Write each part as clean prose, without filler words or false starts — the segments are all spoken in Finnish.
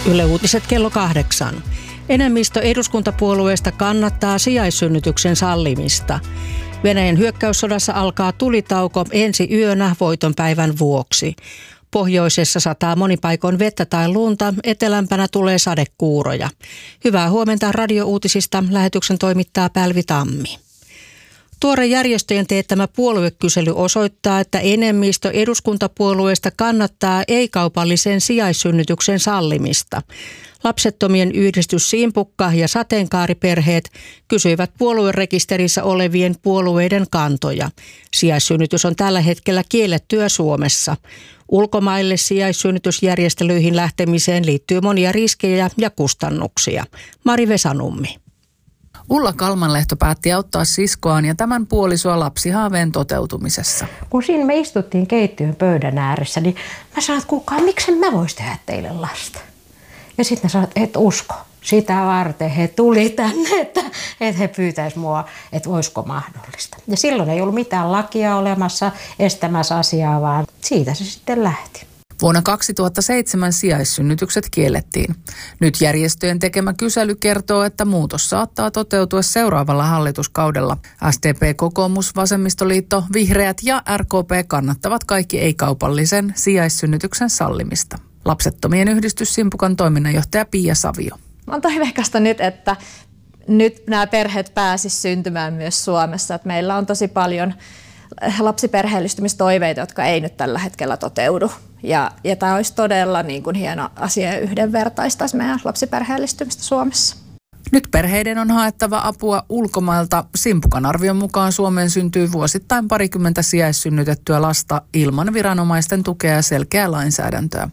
Yle Uutiset kello 8. Enemmistö eduskuntapuolueesta kannattaa sijaissynnytyksen sallimista. Venäjän hyökkäyssodassa alkaa tulitauko ensi yönä voitonpäivän vuoksi. Pohjoisessa sataa monin paikoin vettä tai lunta, etelämpänä tulee sadekuuroja. Hyvää huomenta radiouutisista. Lähetyksen toimittaa Pälvi Tammi. Tuore järjestöjen teettämä puoluekysely osoittaa, että enemmistö eduskuntapuolueesta kannattaa ei-kaupallisen sijaissynnytyksen sallimista. Lapsettomien yhdistys Simpukka ja sateenkaariperheet kysyivät puoluerekisterissä olevien puolueiden kantoja. Sijaissynnytys on tällä hetkellä kiellettyä Suomessa. Ulkomaille sijaissynnytysjärjestelyihin lähtemiseen liittyy monia riskejä ja kustannuksia. Mari Vesanummi. Ulla Kalmanlehto päätti auttaa siskoaan ja tämän puolisoa lapsihaaveen toteutumisessa. Kun siinä me istuttiin keittiön pöydän ääressä, niin mä sanoin, että kuulkaa, miksen mä vois tehdä teille lasta? Ja sitten mä sanoin, että et usko. Sitä varten he tuli tänne, että he pyytäisi mua, että voisiko mahdollista. Ja silloin ei ollut mitään lakia olemassa estämässä asiaa, vaan siitä se sitten lähti. Vuonna 2007 sijaissynnytykset kiellettiin. Nyt järjestöjen tekemä kysely kertoo, että muutos saattaa toteutua seuraavalla hallituskaudella. SDP, Kokoomus, Vasemmistoliitto, Vihreät ja RKP kannattavat kaikki ei-kaupallisen sijaissynnytyksen sallimista. Lapsettomien yhdistys Simpukan toiminnanjohtaja Pia Savio. On toiveikasta nyt, että nyt nämä perheet pääsisivät syntymään myös Suomessa. Että meillä on tosi paljon lapsiperheellistymistoiveita, jotka ei nyt tällä hetkellä toteudu. Ja tämä olisi todella niin kuin hieno asia ja yhdenvertaistaisi meidän lapsiperheellistymistä Suomessa. Nyt perheiden on haettava apua ulkomailta. Simpukan arvion mukaan Suomeen syntyy vuosittain 20 sijaissynnytettyä lasta ilman viranomaisten tukea ja selkeää lainsäädäntöä.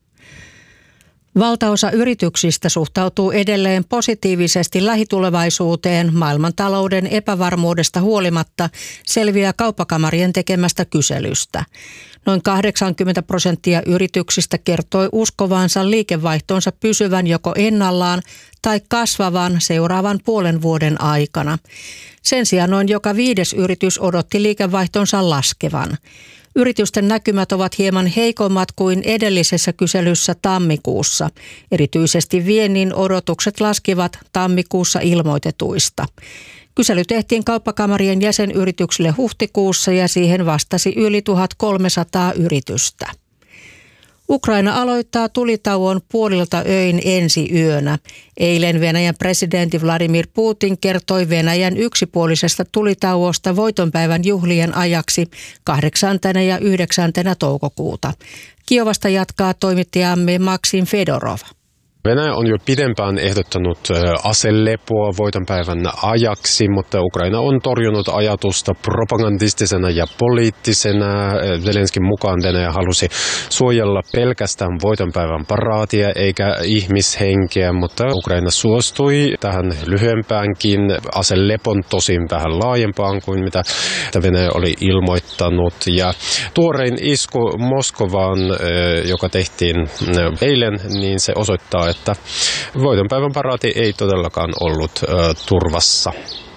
Valtaosa yrityksistä suhtautuu edelleen positiivisesti lähitulevaisuuteen maailmantalouden epävarmuudesta huolimatta, selviää kauppakamarien tekemästä kyselystä. Noin 80% yrityksistä kertoi uskovansa liikevaihtonsa pysyvän joko ennallaan tai kasvavan seuraavan puolen vuoden aikana. Sen sijaan noin joka 5. yritys odotti liikevaihtonsa laskevan. Yritysten näkymät ovat hieman heikommat kuin edellisessä kyselyssä tammikuussa. Erityisesti viennin odotukset laskivat tammikuussa ilmoitetuista. Kysely tehtiin kauppakamarien jäsenyrityksille huhtikuussa ja siihen vastasi yli 1300 yritystä. Ukraina aloittaa tulitauon puolilta öin ensi yönä. Eilen Venäjän presidentti Vladimir Putin kertoi Venäjän yksipuolisesta tulitauosta voitonpäivän juhlien ajaksi 8. ja 9. toukokuuta. Kiovasta jatkaa toimittajamme Maksim Fedorov. Venäjä on jo pidempään ehdottanut aselepoa voitonpäivän ajaksi, mutta Ukraina on torjunut ajatusta propagandistisena ja poliittisena. Zelenskin mukaan Venäjä halusi suojella pelkästään voitonpäivän paraatia eikä ihmishenkeä, mutta Ukraina suostui tähän lyhyempäänkin aselepon, tosin vähän laajempaan kuin mitä Venäjä oli ilmoittanut. Ja tuorein isku Moskovaan, joka tehtiin eilen, niin se osoittaa, että voitonpäivän paraati ei todellakaan ollut turvassa.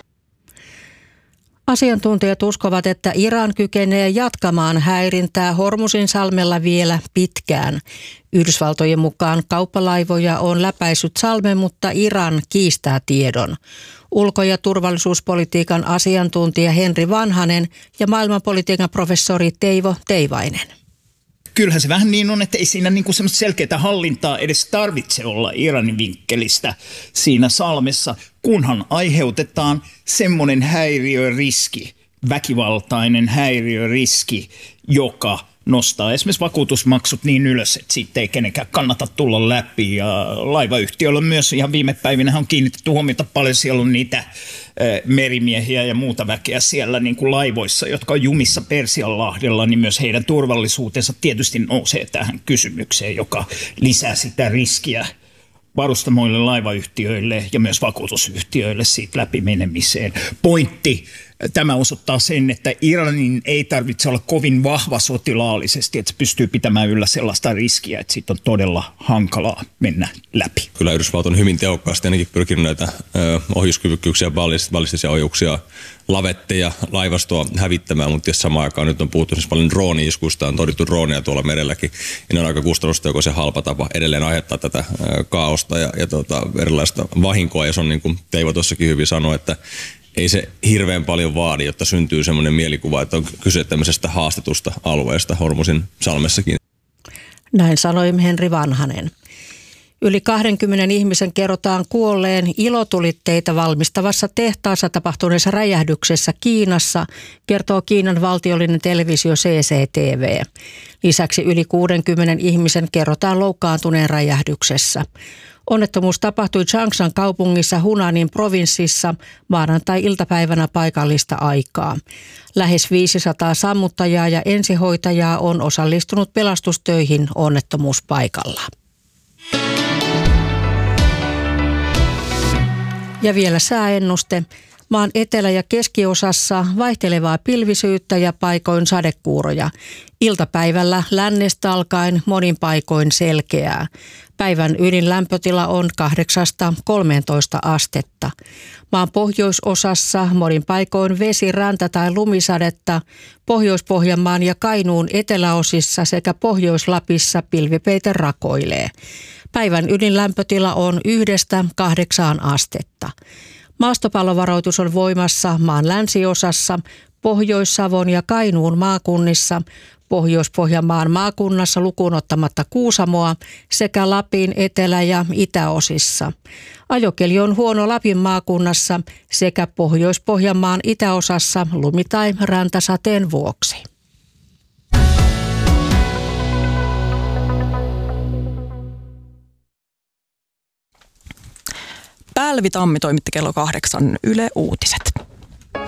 Asiantuntijat uskovat, että Iran kykenee jatkamaan häirintää Hormuzinsalmella vielä pitkään. Yhdysvaltojen mukaan kauppalaivoja on läpäissyt salmen, mutta Iran kiistää tiedon. Ulko- ja turvallisuuspolitiikan asiantuntija Henri Vanhanen ja maailmanpolitiikan professori Teivo Teivainen. Kyllähän se vähän niin on, että ei siinä niin kuin semmoista selkeää hallintaa edes tarvitse olla Iranin vinkkelistä siinä salmessa, kunhan aiheutetaan semmoinen häiriöriski, väkivaltainen häiriöriski, joka nostaa esimerkiksi vakuutusmaksut niin ylös, että siitä ei kenenkään kannata tulla läpi. Ja laivayhtiöillä myös ihan viime päivinä on kiinnitetty huomiota paljon, siellä on niitä merimiehiä ja muuta väkeä siellä niin kuin laivoissa, jotka on jumissa Persianlahdella, niin myös heidän turvallisuutensa tietysti nousee tähän kysymykseen, joka lisää sitä riskiä varustamoille, laivayhtiöille ja myös vakuutusyhtiöille siitä läpimenemiseen. Pointti Tämä osoittaa sen, että Iranin ei tarvitse olla kovin vahva sotilaallisesti, että se pystyy pitämään yllä sellaista riskiä, että siitä on todella hankalaa mennä läpi. Kyllä Yhdysvallat on hyvin tehokkaasti ainakin pyrkinyt näitä ohjuskyvykkyyksiä, ballistisia ohjuksia, lavetteja, laivastoa hävittämään, mutta samaan aikaan nyt on puhuttu siis paljon drooni-iskuista, on todittu drooneja tuolla merelläkin, ja ne on aika kustannustehokas ja halpa tapa edelleen aiheuttaa tätä kaaosta ja erilaista vahinkoa, ja se on niin kuin Teivo tuossakin hyvin sanoi, että ei se hirveän paljon vaadi, jotta syntyy semmoinen mielikuva, että on kyse tämmöisestä haastetusta alueesta Hormuzin salmessakin. Näin sanoi Henri Vanhanen. Yli 20 ihmisen kerrotaan kuolleen ilotulitteita valmistavassa tehtaassa tapahtuneessa räjähdyksessä Kiinassa, kertoo Kiinan valtiollinen televisio CCTV. Lisäksi yli 60 ihmisen kerrotaan loukkaantuneen räjähdyksessä. Onnettomuus tapahtui Changshan kaupungissa Hunanin provinssissa maanantai-iltapäivänä paikallista aikaa. Lähes 500 sammuttajaa ja ensihoitajaa on osallistunut pelastustöihin onnettomuuspaikalla. Ja vielä sääennuste. Maan etelä- ja keskiosassa vaihtelevaa pilvisyyttä ja paikoin sadekuuroja. Iltapäivällä lännestä alkaen monin paikoin selkeää. Päivän ydinlämpötila on 8-13 astetta. Maan pohjoisosassa monin paikoin vesi, räntä tai lumisadetta. Pohjois-Pohjanmaan ja Kainuun eteläosissa sekä Pohjois-Lapissa pilvipeite rakoilee. Päivän ydinlämpötila on 1-8 astetta. Maastopallovaroitus on voimassa maan länsiosassa, Pohjois-Savon ja Kainuun maakunnissa, Pohjois-Pohjanmaan maakunnassa lukuun ottamatta Kuusamoa sekä Lapin etelä- ja itäosissa. Ajokeli on huono Lapin maakunnassa sekä Pohjois-Pohjanmaan itäosassa lumi- tai räntäsateen vuoksi. Pälvi Tammi toimitti kello 8 Yle Uutiset.